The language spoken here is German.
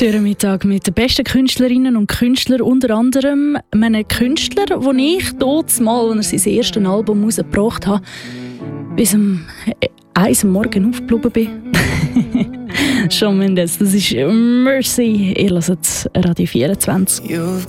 Mittag mit den besten Künstlerinnen und Künstlern, unter anderem einem Künstler, den ich dort mal, als er sein erstes Album herausgebracht hat, bis um 1 Uhr morgens aufgeblieben bin. Shawn Mendes, das ist Mercy. Ihr hört Radio 24.